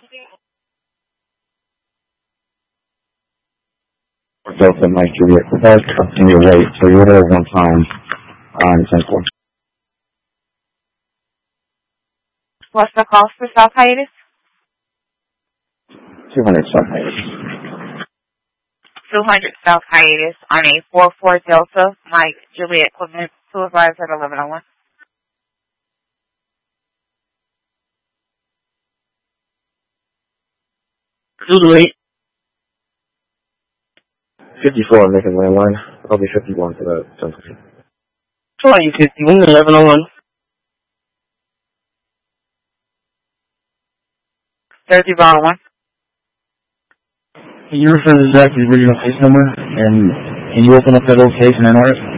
Delta Mike Juliet Quebec, in your wait, so you're there one time on 10-4. What's the cost for South Hiatus? 200 South Hiatus. 200 South Hiatus on a 44 Delta Mike Juliet Quebec, to arrive at 1101. Juliet. 54 making landline. I'll be 51 for that. 51, 1101. 3001. Can you refer to Zach's original case number, and can you open up that old case and enter it?